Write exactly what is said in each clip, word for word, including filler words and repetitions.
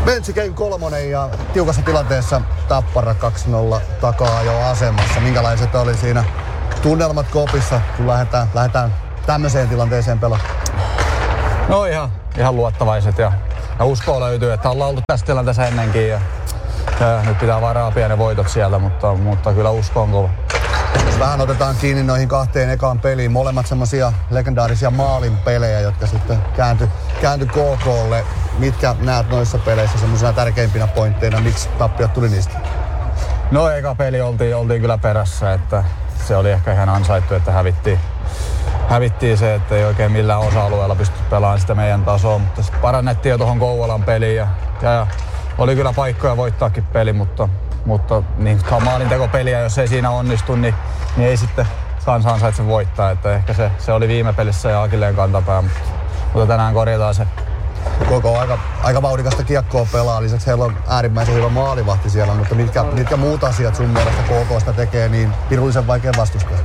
Bentsi Game kolmonen ja tiukassa tilanteessa Tappara kaksi nolla takaa jo asemassa. Minkälaiset oli siinä tunnelmat kopissa, kun lähdetään, lähdetään tämmöiseen tilanteeseen pelaamaan? No ihan, ihan luottavaiset ja, ja uskoa löytyy, että ollaan oltu tässä tilanteessa ennenkin ja, ja nyt pitää varaa pienen voitot sieltä, mutta, mutta kyllä usko on kova. Jos vähän otetaan kiinni noihin kahteen ekaan peliin, molemmat semmosia legendaarisia maalin pelejä, jotka sitten kääntyi käänty K K:lle. Mitkä näet noissa peleissä semmoisena tärkeimpinä pointteina, miksi tappiot tuli niistä? No eka peli oltiin, oltiin kyllä perässä, että se oli ehkä ihan ansaittu, että hävittiin, hävittiin se, että ei oikein millään osa-alueella pysty pelaamaan sitä meidän tasoa, mutta sitten parannettiin jo tuohon Kouvolan peliin ja, ja oli kyllä paikkoja voittaakin peli, mutta, mutta niin maalintekopeliä, jos ei siinä onnistu, niin, niin ei sitten kansa ansaitse voittaa, että ehkä se, se oli viime pelissä ja akilleen kantapää, mutta, mutta tänään korjataan se. Koko aika, aika vauhdikasta kiekkoa pelaa, lisäksi heillä on äärimmäisen hyvä maalivahti siellä, mutta mitkä, mitkä muut asiat sun mielestä K K:sta tekee niin pirullisen vaikea vastustaa?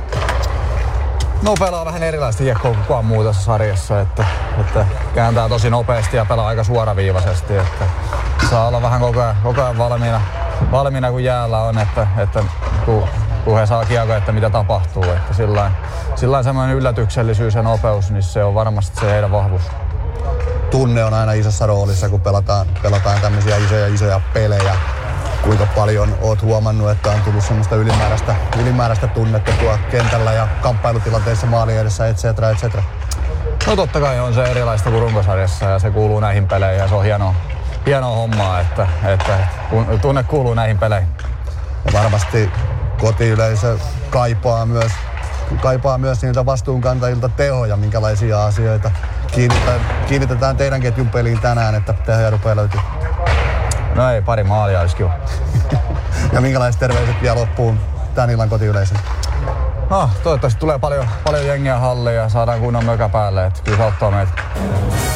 No pelaa vähän erilaista kiekkoa kuin kukaan muu tässä sarjassa, että, että kääntää tosi nopeasti ja pelaa aika suoraviivaisesti, että saa olla vähän koko ajan, koko ajan valmiina, valmiina kun jäällä on, että, että kun, kun he saa kiekkoa, että mitä tapahtuu, että sillain, sillain semmoinen yllätyksellisyys ja nopeus, niin se on varmasti se heidän vahvuus. Tunne on aina isossa roolissa, kun pelataan, pelataan tämmöisiä isoja isoja pelejä. Kuinka paljon oot huomannut, että on tullut semmoista ylimääräistä, ylimääräistä tunnetta tuo kentällä ja kamppailutilanteissa maalin edessä, et cetera, et cetera? No totta kai on se erilaista kuin runkosarjassa ja se kuuluu näihin peleihin ja se on hienoa, hienoa hommaa, että, että tunne kuuluu näihin peleihin. Ja varmasti kotiyleisö kaipaa myös, kaipaa myös niiltä vastuunkantajilta tehoja, minkälaisia asioita kiinnitetään, kiinnitetään teidän ketjun peliin tänään, että tehoja rupeaa löytyy. No ei, pari maalia olisi kiva. Ja minkälaiset terveiset vielä loppuun tän illan kotiyleisön? No, toivottavasti tulee paljon, paljon jengiä halliin ja saadaan kunnon mökä päälle, että kyllä se auttaa meitä.